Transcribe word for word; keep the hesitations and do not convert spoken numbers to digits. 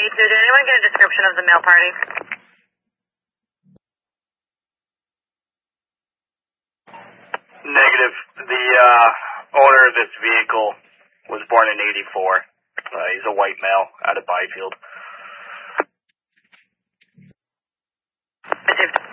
two, did anyone get a description of the mail party? Negative. The uh, owner of this vehicle was born in eighty-four. Uh, he's a white male out of Byfield. Received.